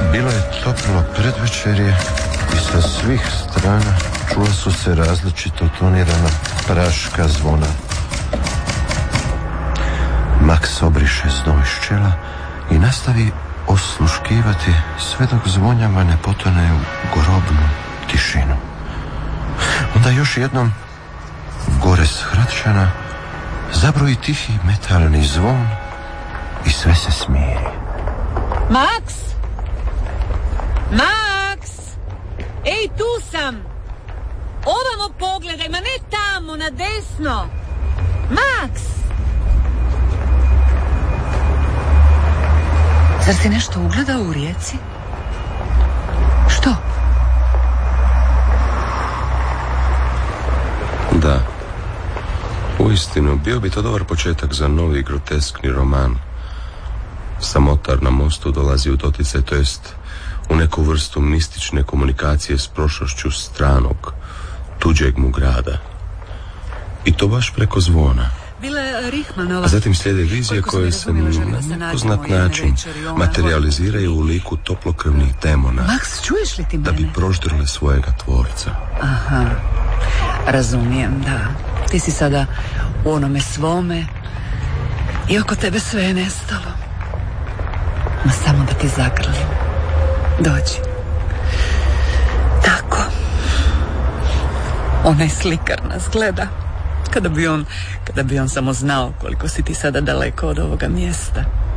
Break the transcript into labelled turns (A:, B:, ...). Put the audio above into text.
A: Bilo je toplo predvečerje i sa svih strana čula su se različito tonirana praška zvona. Max obriše snoj iz čela i nastavi osluškivati sve dok zvonjava ne potone u grobnu tišinu. Onda još jednom gore s Hradčana zabroji tihi metalni zvon i sve se smiri.
B: Max! Max! Ej, tu sam! Ovamo pogledaj, ma ne tamo, na desno! Max! Zar si nešto ugledao u rijeci? Što?
C: Da. Uistinu, bio bi to dobar početak za novi groteskni roman. Samotar na mostu dolazi u doticaj, to jest u neku vrstu mistične komunikacije s prošlošću stranog, tuđeg mu grada. I to baš preko zvona. A zatim slijede vizije koje se na nepoznat način materializiraju u liku toplokrvnih demona.
B: Max, čuješ li ti mene?
C: Da bi proždrle svojega tvorca.
B: Aha, razumijem, da. Ti si sada u onome svome i oko tebe sve je nestalo. Ma samo da ti zagrlim. Dođi. Tako. Onaj slikar nas gleda. Kada bi on samo znao koliko si ti sada daleko od ovoga mjesta.